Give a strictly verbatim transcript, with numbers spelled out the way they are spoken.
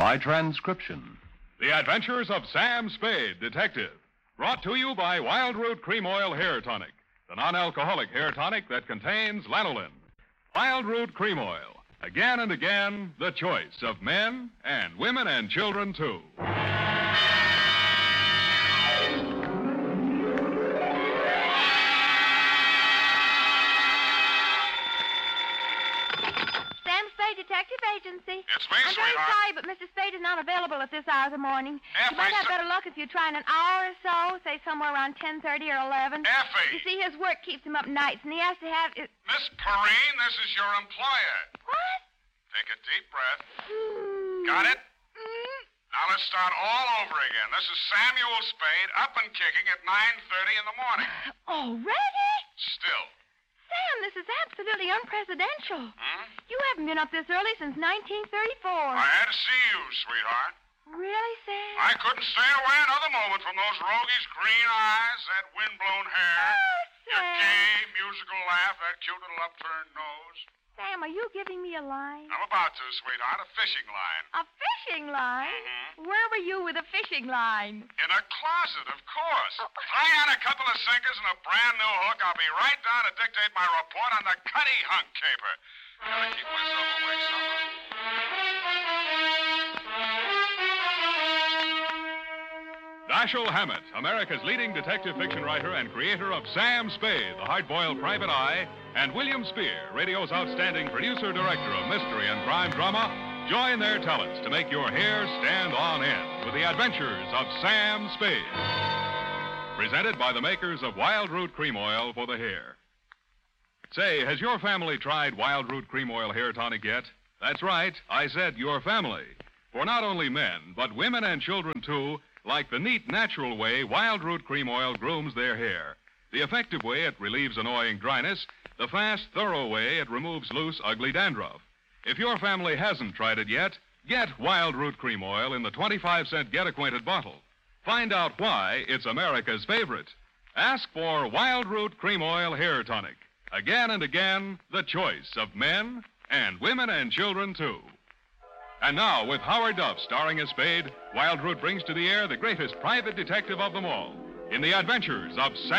by transcription. The Adventures of Sam Spade, Detective. Brought to you by Wild Root Cream Oil Hair Tonic, the non-alcoholic hair tonic that contains lanolin. Wild Root Cream Oil. Again and again, the choice of men and women and children, too. Sam Spade Detective Agency. It's me, I'm very sweetheart. sorry, but Mister Spade is not available at this hour of the morning. Effie, You might have so- better luck if you try in an hour or so, say somewhere around ten thirty or eleven. Effie. You see, his work keeps him up nights, and he has to have... It... Miss Perrine, this is your employer. What? Take a deep breath. Mm. Got it? Mm. Now let's start all over again. This is Samuel Spade, up and kicking at nine thirty in the morning. Already? Still. Sam, this is absolutely unpresidential. Hmm? You haven't been up this early since nineteen thirty-four. I had to see you, sweetheart. Really, Sam? I couldn't stay away another moment from those roguish green eyes, that windblown hair, Oh, your Sam. gay musical laugh, that cute little upturned nose. Sam, are you giving me a line? I'm about to, sweetheart, a fishing line. A fishing line? Mhm. Where were you with a fishing line? In a closet, of course. Oh. Tie on a couple of sinkers and a brand new hook. I'll be right down to dictate my report on the Cutty Hunk caper. Gotta keep myself awake Dashiell Hammett, America's leading detective fiction writer and creator of Sam Spade, the hard-boiled private eye, and William Spear, radio's outstanding producer-director of mystery and crime drama, join their talents to make your hair stand on end with the adventures of Sam Spade. Presented by the makers of Wild Root Cream Oil for the hair. Say, has your family tried Wild Root Cream Oil Hair Tonic yet? That's right, I said your family. For not only men, but women and children, too, like the neat, natural way Wild Root Cream Oil grooms their hair. The effective way it relieves annoying dryness, the fast, thorough way it removes loose, ugly dandruff. If your family hasn't tried it yet, get Wild Root Cream Oil in the twenty-five cent get-acquainted bottle. Find out why it's America's favorite. Ask for Wild Root Cream Oil Hair Tonic. Again and again, the choice of men and women and children, too. And now, with Howard Duff starring as Spade, Wild Root brings to the air the greatest private detective of them all in the adventures of Sam.